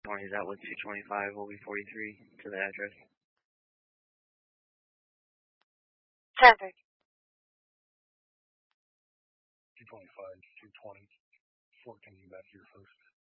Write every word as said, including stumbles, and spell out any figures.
twenty is out with two twenty-five, will be forty-three to the address. Traffic. two twenty-five, two twenty, fourteen back here first.